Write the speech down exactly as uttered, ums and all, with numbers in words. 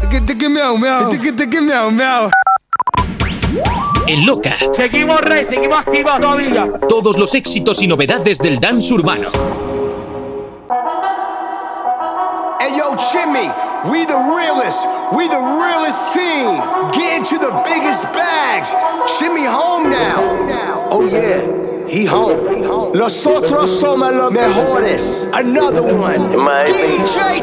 En Loca. Seguimos rey, seguimos activos todavía. Todos los éxitos y novedades del dance urbano. Hey yo, Jimmy, we the realest, we the realest team. Get into the biggest bags. Jimmy home now. Oh yeah, he home. Nosotros somos los mejores. Another one. D J